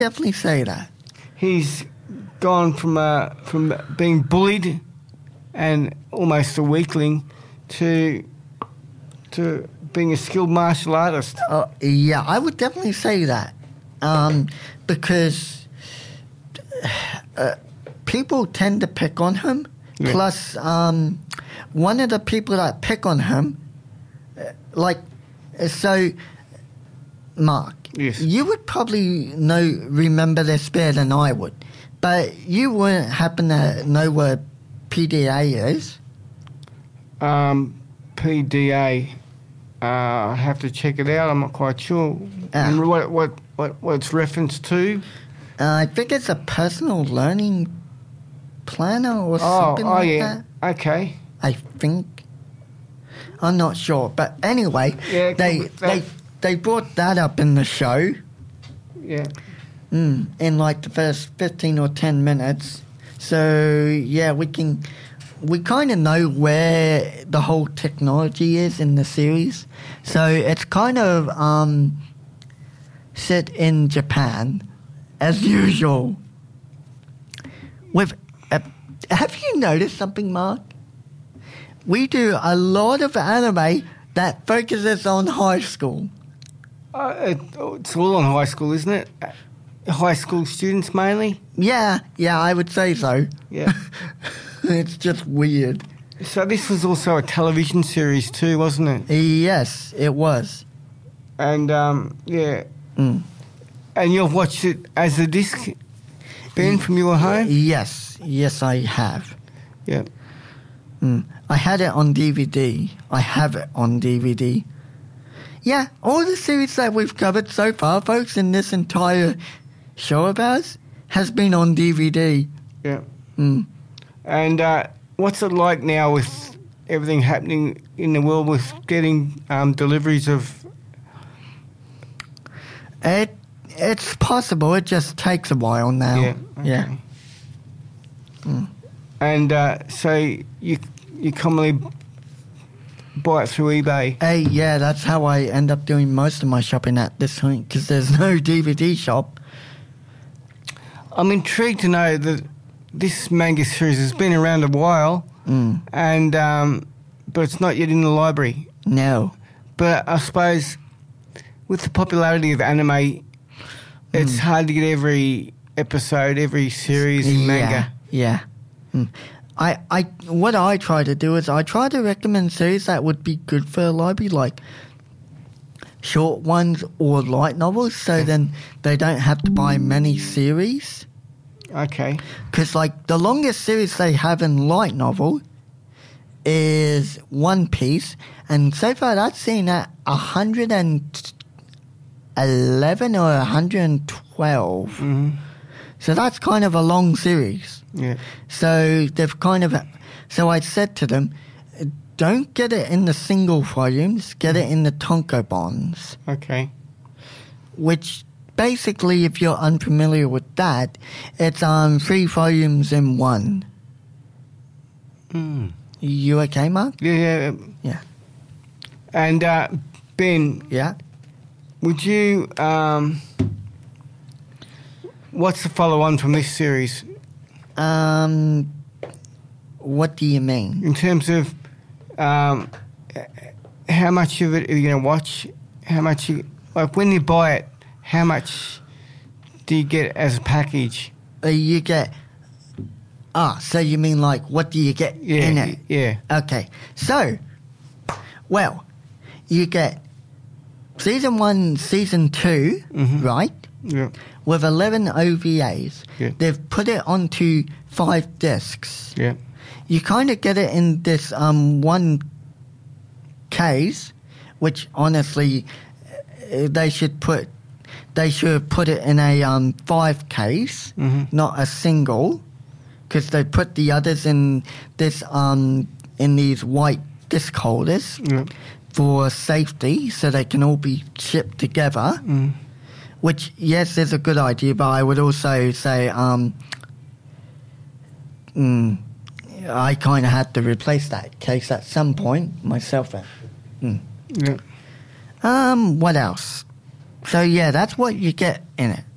definitely say that. He's gone from being bullied and almost a weakling to being a skilled martial artist. Yeah, I would definitely say that. Because people tend to pick on him. Yeah. Plus, one of the people that pick on him, Mark, yes, you would probably remember this better than I would, but you wouldn't happen to know what PDA is? PDA, I have to check it out. I'm not quite sure. What it's referenced to? I think it's a personal learning planner or something like that. Okay. I think. I'm not sure, but anyway, they brought that up in the show. Yeah. In like the first 15 or 10 minutes. So yeah, we kind of know where the whole technology is in the series. So it's kind of set in Japan, as usual. Have you noticed something, Mark? We do a lot of anime that focuses on high school. It's all on high school, isn't it? High school students mainly? Yeah, I would say so. Yeah. It's just weird. So this was also a television series too, wasn't it? Yes, it was. And, yeah. And you've watched it as a disc, Ben, from your home? Yes, I have. Yeah. I had it on DVD. I have it on DVD. Yeah, all the series that we've covered so far, folks, in this entire show of ours, has been on DVD. Yeah. And what's it like now with everything happening in the world with getting deliveries of... It's possible. It just takes a while now. Yeah. Okay. Yeah. And so you commonly buy it through eBay? Yeah, that's how I end up doing most of my shopping at this point, because there's no DVD shop. I'm intrigued to know that this manga series has been around a while, and but it's not yet in the library. No. But I suppose with the popularity of anime, it's hard to get every episode, every series in manga. Yeah. What I try to do is I try to recommend series that would be good for a library, like short ones or light novels, so then they don't have to buy many series. Okay. Because, like, the longest series they have in light novel is One Piece, and so far that's seen at 111 or 112. Mm-hmm. So that's kind of a long series. Yeah. So they've kind of... So I said to them, don't get it in the single volumes, get it in the tankobons. Okay. Which... Basically, if you're unfamiliar with that, it's 3 volumes in one. You okay, Mark? Yeah. And Ben. Yeah. Would you? What's the follow-on from this series? What do you mean? In terms of how much of it are you going to watch? How much? Like when you buy it. How much do you get as a package? You get... so you mean like, what do you get in it? Yeah. Okay. So, well, you get Season 1, Season 2, right? Yeah. With 11 OVAs. Yeah. They've put it onto 5 discs. Yeah. You kind of get it in this one case, which honestly, they should put it in a 5 case, not a single, because they put the others in this in these white disc holders for safety, so they can all be shipped together. Which, yes, is a good idea, but I would also say I kind of had to replace that case at some point myself. Yeah. What else? So, yeah, that's what you get in it.